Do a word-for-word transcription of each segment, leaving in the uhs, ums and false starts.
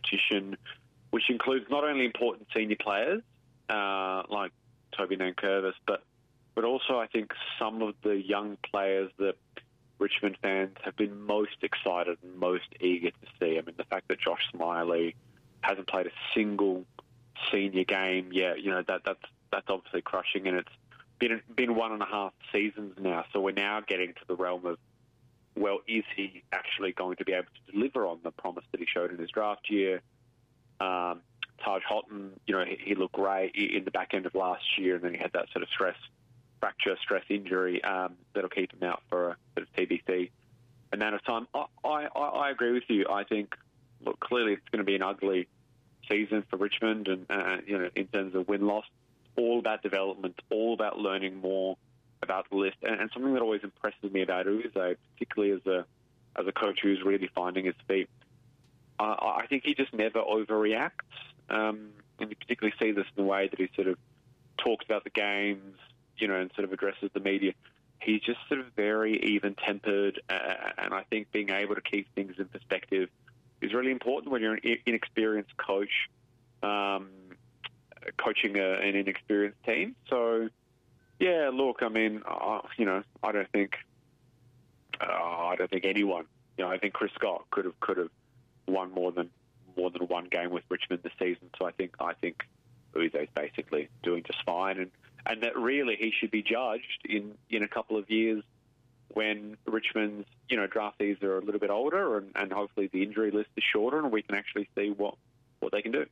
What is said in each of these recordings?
competition, which includes not only important senior players uh, like Toby Nankervis, but but also I think some of the young players that Richmond fans have been most excited and most eager to see. I mean, the fact that Josh Smiley hasn't played a single senior game yet, you know, that that's that's obviously crushing, and it's been been one and a half seasons now. So we're now getting to the realm of, well, is he actually going to be able to deliver on the promise that he showed in his draft year? Um, Taj Houghton, you know, he, he looked great in the back end of last year, and then he had that sort of stress fracture, stress injury um, that'll keep him out for a sort of T B C amount of time. I, I, I agree with you. I think, look, clearly it's going to be an ugly season for Richmond, and uh, you know, in terms of win loss, all about development, all about learning more about the list, and, and something that always impresses me about Uze, particularly as a as a coach who's really finding his feet. I, I think he just never overreacts, um, and you particularly see this in the way that he sort of talks about the games, you know, and sort of addresses the media. He's just sort of very even-tempered, uh, and I think being able to keep things in perspective is really important when you're an inexperienced coach, um, coaching a, an inexperienced team. So, yeah, look, I mean, uh, you know, I don't think, uh, I don't think anyone, you know, I think Chris Scott could have could have won more than more than one game with Richmond this season. So I think I think Uze's basically doing just fine, and. And that really he should be judged in, in a couple of years when Richmond's, you know, draftees are a little bit older, and, and hopefully the injury list is shorter, and we can actually see what, what they can do.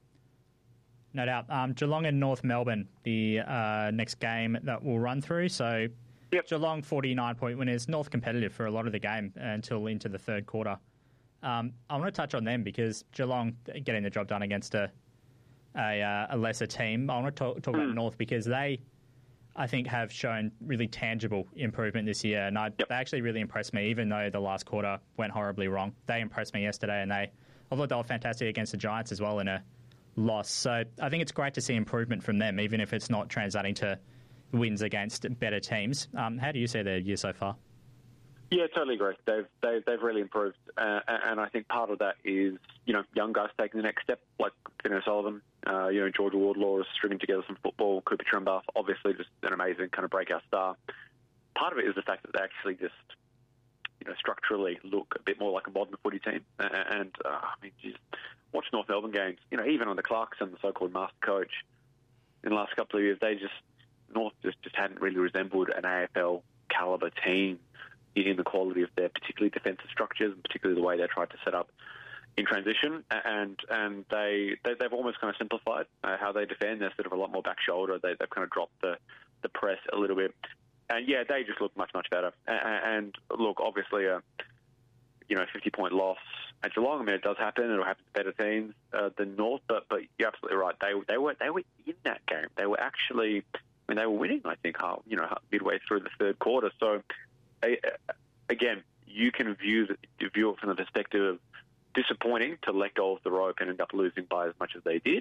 No doubt. Um, Geelong and North Melbourne, the uh, next game that we'll run through. So yep. Geelong forty-nine point winners, North competitive for a lot of the game until into the third quarter. Um, I want to touch on them because Geelong getting the job done against a A, uh, a lesser team. I want to talk, talk mm. about North because they, I think, have shown really tangible improvement this year, and I, yep. they actually really impressed me, even though the last quarter went horribly wrong. They impressed me yesterday, and they, I thought they were fantastic against the Giants as well in a loss. So I think it's great to see improvement from them, even if it's not translating to wins against better teams. Um, how do you see their year so far? Yeah, totally agree. They've they've, they've really improved, uh, and I think part of that is, you know, young guys taking the next step, like Finn O'Sullivan. Uh, you know, George Wardlaw is stringing together some football. Cooper Trembath, obviously just an amazing kind of breakout star. Part of it is the fact that they actually just, you know, structurally look a bit more like a modern footy team. And, uh, I mean, just watch North Melbourne games. You know, even on the Clarkson, the so-called master coach, in the last couple of years, they just, North just, just hadn't really resembled an A F L calibre team in the quality of their particularly defensive structures, and particularly the way they tried to set up in transition, and and they, they they've almost kind of simplified uh, how they defend. They're sort of a lot more back shoulder. They, they've kind of dropped the, the press a little bit, and yeah, they just look much much better. And, and look, obviously, a you know fifty point loss at Geelong. I mean, it does happen. It'll happen to better teams uh, than North, but but you're absolutely right. They they were they were in that game. They were actually, I mean, they were winning. I think half, you know midway through the third quarter. So uh, again, you can view the, view it from the perspective of disappointing to let go of the rope and end up losing by as much as they did,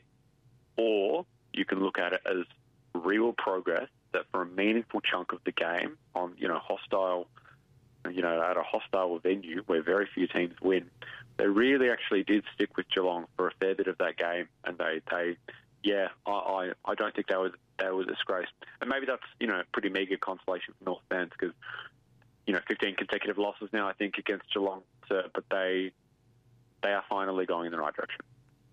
or you can look at it as real progress that for a meaningful chunk of the game on, you know, hostile, you know, at a hostile venue where very few teams win, they really actually did stick with Geelong for a fair bit of that game, and they, they yeah, I, I, I don't think they were, they were disgraced. And maybe that's, you know, pretty meagre consolation for North fans because, you know, fifteen consecutive losses now, I think, against Geelong, so, but they, they are finally going in the right direction.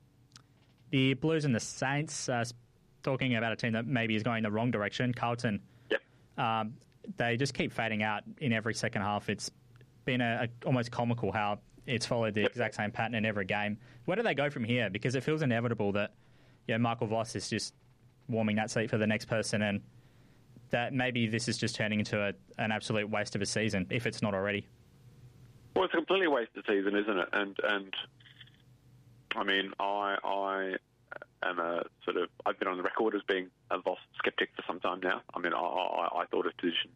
The Blues and the Saints, uh, talking about a team that maybe is going the wrong direction, Carlton. Yep. Um, they just keep fading out in every second half. It's been a, a, almost comical how it's followed the yep. exact same pattern in every game. Where do they go from here? Because it feels inevitable that, you know, Michael Voss is just warming that seat for the next person, and that maybe this is just turning into a, an absolute waste of a season, if it's not already. Well, it's a completely wasted season, isn't it? And and I mean, I I am a sort of I've been on the record as being a Voss skeptic for some time now. I mean, I I, I thought his position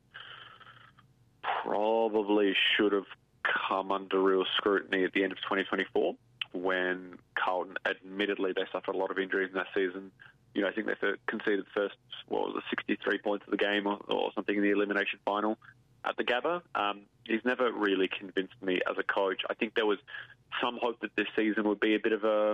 probably should have come under real scrutiny at the end of twenty twenty-four, when Carlton, admittedly, they suffered a lot of injuries in that season. You know, I think they conceded the first, what was it, sixty-three points of the game or, or something in the elimination final at the Gabba. Um, he's never really convinced me as a coach. I think there was some hope that this season would be a bit of a